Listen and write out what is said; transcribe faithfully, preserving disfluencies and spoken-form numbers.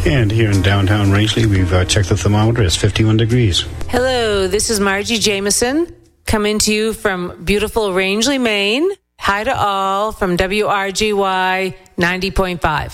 And here in downtown Rangeley, we've uh, checked the thermometer. It's fifty-one degrees. Hello, this is Margie Jameson, coming to you from beautiful Rangeley, Maine. Hi to all from W R G Y ninety point five.